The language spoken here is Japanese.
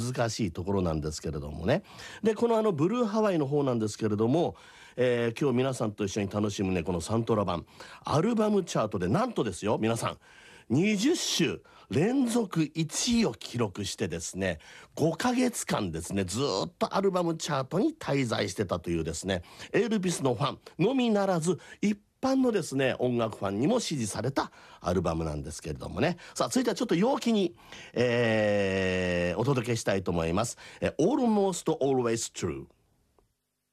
難しいところなんですけれどもね。でこのブルーハワイの方なんですけれども、今日皆さんと一緒に楽しむねこのサントラ版アルバムチャートでなんとですよ皆さん20週連続1位を記録してですね5ヶ月間ですねずっとアルバムチャートに滞在してたというですねエルビスのファンのみならず一般のですね音楽ファンにも支持されたアルバムなんですけれどもね。さあ続いてはちょっと陽気に、お届けしたいと思います。Almost Always True